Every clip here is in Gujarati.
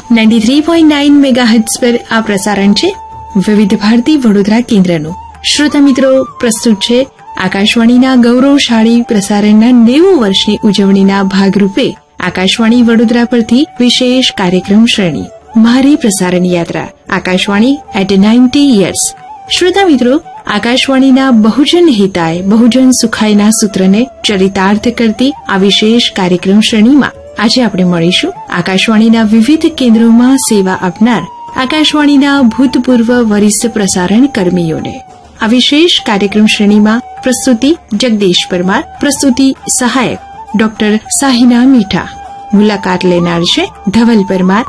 93.9 મેગાહર્ટ્ઝ પર આ પ્રસારણ છે વિવિધ ભારતી વડોદરા કેન્દ્રનું. શ્રોતા મિત્રો, પ્રસ્તુત છે આકાશવાણીના ગૌરવશાળી પ્રસારણના 90 વર્ષની ઉજવણીના ભાગરૂપે આકાશવાણી વડોદરા પરથી વિશેષ કાર્યક્રમ શ્રેણી મારી પ્રસારણ યાત્રા આકાશવાણી એટ 90 યર્સ. શ્રોતા મિત્રો, આકાશવાણીના બહુજન હિતાય બહુજન સુખાયના સૂત્રને ચરિતાર્થ કરતી આ વિશેષ કાર્યક્રમ શ્રેણીમાં આજે આપણે મળીશું આકાશવાણીના વિવિધ કેન્દ્રોમાં સેવા આપનાર આકાશવાણીના ભૂતપૂર્વ વરિષ્ઠ પ્રસારણ કર્મીઓને. આ વિશેષ કાર્યક્રમ શ્રેણીમાં પ્રસ્તુતિ જગદીશ પરમાર, પ્રસ્તુતિ સહાયક ડોક્ટર સાહિના મીઠા. મુલાકાત લેનાર છે ધવલ પરમાર.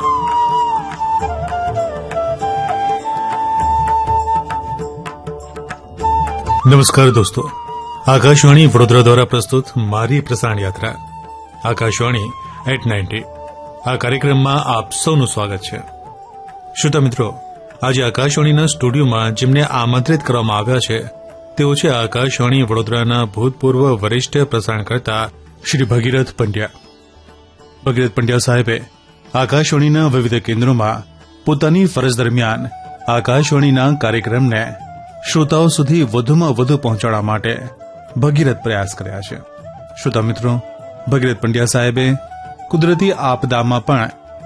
નમસ્કાર દોસ્તો, આકાશવાણી વડોદરા દ્વારા પ્રસ્તુત મારી પ્રસારણ યાત્રા આકાશવાણી એટ 90 આ કાર્યક્રમમાં આપ સૌનું સ્વાગત છે. શ્રોતા મિત્રો, આજે આકાશવાણીના સ્ટુડિયોમાં જેમને આમંત્રિત કરવામાં આવ્યા છે તેઓ છે આકાશવાણી વડોદરાના ભૂતપૂર્વ વરિષ્ઠ પ્રસારણકર્તા શ્રી ભગીરથ પંડ્યા. ભગીરથ પંડ્યા સાહેબે આકાશવાણીના વિવિધ કેન્દ્રોમાં પોતાની ફરજ દરમિયાન આકાશવાણીના કાર્યક્રમને શ્રોતાઓ સુધી વધુમાં વધુ પહોંચાડવા માટે ભગીરથ પ્રયાસ કર્યા છે. શ્રોતા મિત્રો, ભગીરથ પંડ્યા સાહેબે કુદરતી આપદામાં પણ